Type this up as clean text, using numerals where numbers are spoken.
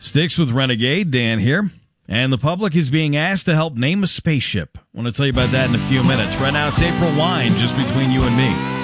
Sticks with Renegade, Dan here. And the public is being asked to help name a spaceship. I want to tell you about that in a few minutes. Right now, it's April Wine, just between you and me.